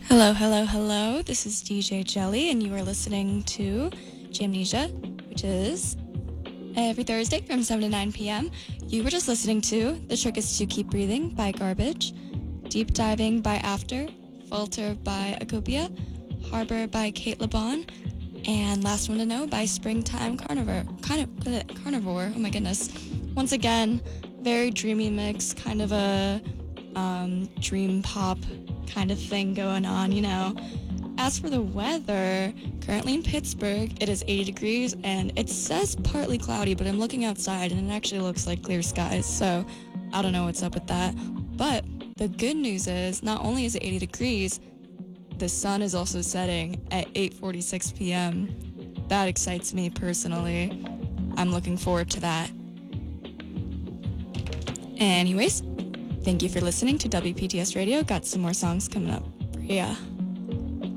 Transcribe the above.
Hello, hello, hello. This is DJ Jelly, and you are listening to Jamnesia, which is every Thursday from 7 to 9 p.m. You were just listening to The Trick is to Keep Breathing by Garbage, Deep Diving by After, Falter by Acopia, Harbor by Kate LeBon, and Last One to Know by Springtime Carnivore. Carnivore, oh my goodness. Once again, very dreamy mix, kind of a dream pop kind of thing going on, you know. As for the weather, currently in Pittsburgh, it is 80 degrees, and it says partly cloudy, but I'm looking outside, and it actually looks like clear skies, so I don't know what's up with that. But the good news is, not only is it 80 degrees, the sun is also setting at 8:46 p.m. That excites me personally. I'm looking forward to that. Anyways, thank you for listening to WPTS Radio. Got some more songs coming up for ya.